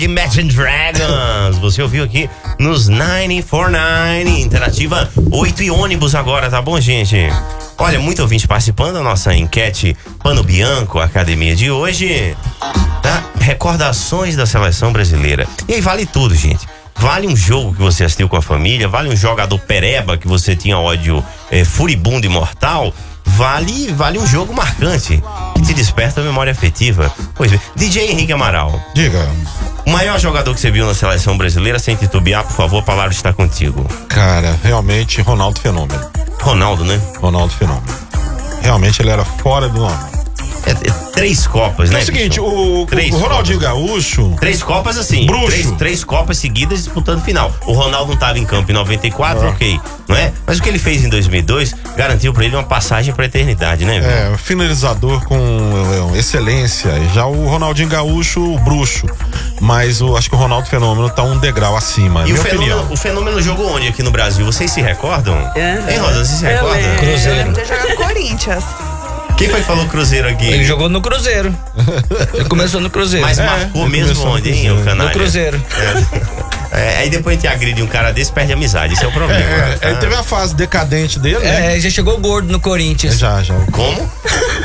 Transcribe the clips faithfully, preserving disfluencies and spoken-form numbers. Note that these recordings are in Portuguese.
Imagine Dragons. Você ouviu aqui nos nove quatro nove, Interativa oito e ônibus agora, tá bom, gente? Olha, muito ouvinte participando da nossa enquete Pano Bianco, Academia de hoje, tá? Recordações da seleção brasileira. E aí vale tudo, gente. Vale um jogo que você assistiu com a família, vale um jogador pereba que você tinha ódio é, furibundo e mortal, vale, vale um jogo marcante que te desperta a memória afetiva. Pois bem, D J Henrique Amaral. Diga. O maior jogador que você viu na seleção brasileira, sem titubear, por favor, a palavra está contigo. Cara, realmente Ronaldo Fenômeno. Ronaldo, né? Ronaldo Fenômeno. Realmente ele era fora do nome. É, é três copas, né? É o seguinte, bicho? o, Três o Ronaldinho copas. Gaúcho. Três copas assim, Bruxo. três, três copas seguidas disputando final. O Ronaldo não estava em campo em noventa e quatro, Ah. ok, não é? Mas o que ele fez em dois mil e dois garantiu pra ele uma passagem pra eternidade, né? Viu? É, finalizador com é, excelência. Já o Ronaldinho Gaúcho, o bruxo. Mas eu acho que o Ronaldo Fenômeno tá um degrau acima. E o minha fenômeno, opinião. o fenômeno jogou onde aqui no Brasil? Vocês se recordam? É. Hein, Rosa, vocês se Eu recordam? lembro, Cruzeiro. eu lembro de jogar no Corinthians. Quem foi que falou Cruzeiro aqui? Ele jogou no Cruzeiro. Ele começou no Cruzeiro. Mas É, marcou ele mesmo começou no onde, hein, Cruzeiro. o canalha? No Cruzeiro. É. É, aí depois a gente agride um cara desse, perde a amizade. Esse é o problema. É, tá? ele teve a fase decadente dele, né? É, já chegou gordo no Corinthians. Já, já. Como?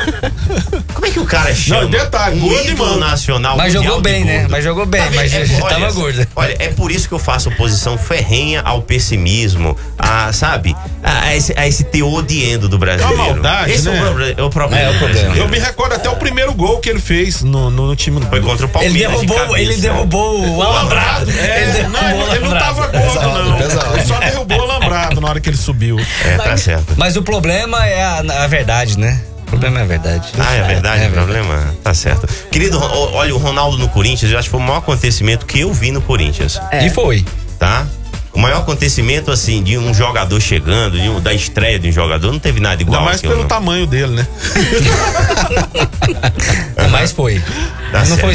Como é que o cara chama? Não, detalhe, um gordo e ídolo manco. nacional Mas mundial jogou de bem, né? gordo. Mas jogou bem, Tá mas vendo? já olha, tava gordo. Olha, é por isso que eu faço oposição ferrenha ao pessimismo, a, sabe? A, a, esse, a esse teor de endo do brasileiro. É uma maldade, Esse né? é, o, pro- é o problema. É o do problema. brasileiro. Eu me recordo até o primeiro gol que ele fez no, no, no time. Foi contra o Palmeiras. Ele de derrubou, cabeça. ele derrubou o alambrado. É, ele não, derrubou ele, o ele não alambrado. tava gordo, Pesado, não. pesado. Ele só derrubou o alambrado na hora que ele subiu. É, tá certo. Mas o problema é a, a verdade, né? O problema é a verdade. Ah, é verdade, É o problema? Tá certo. Querido, ó, olha, o Ronaldo no Corinthians, eu acho que foi o maior acontecimento que eu vi no Corinthians. É. E foi. Tá? O maior acontecimento, assim, de um jogador chegando, de um- da estreia de um jogador, não teve nada igual. Ainda mais aquilo, pelo não. tamanho dele, né? Mas foi. Tá Não certo. foi